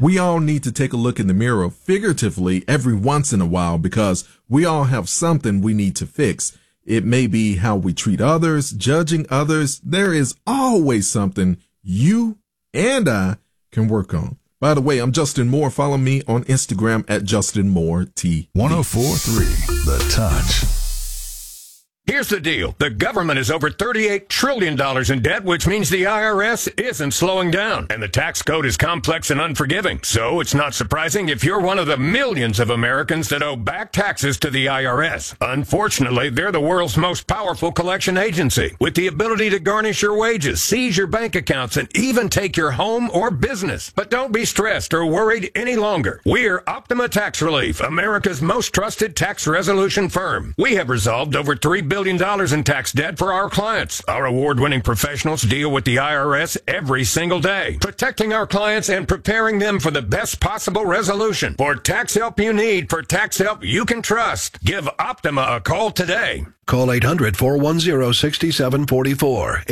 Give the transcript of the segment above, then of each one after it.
We all need to take a look in the mirror figuratively every once in a while because we all have something we need to fix. It may be how we treat others, judging others. There is always something you and I can work on. By the way, I'm Justin Moore. Follow me on Instagram at Justin Moore T. 104.3 The Touch. Here's the deal. The government is over $38 trillion in debt, which means the IRS isn't slowing down. And the tax code is complex and unforgiving. So it's not surprising if you're one of the millions of Americans that owe back taxes to the IRS. Unfortunately, they're the world's most powerful collection agency, with the ability to garnish your wages, seize your bank accounts, and even take your home or business. But don't be stressed or worried any longer. We're Optima Tax Relief, America's most trusted tax resolution firm. We have resolved over $3 billion in tax debt for our clients. Our award-winning professionals deal with the IRS every single day, protecting our clients and preparing them for the best possible resolution. For tax help you need, for tax help you can trust, give Optima a call today. Call 800-410-6744.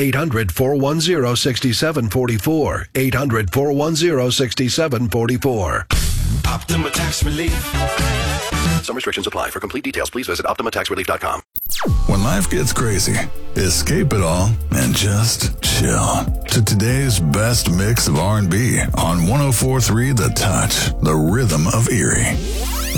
800-410-6744. 800-410-6744. Optima Tax Relief. Some restrictions apply. For complete details, please visit OptimaTaxRelief.com. When life gets crazy, escape it all and just chill to today's best mix of R&B on 104.3 The Touch, the rhythm of Erie.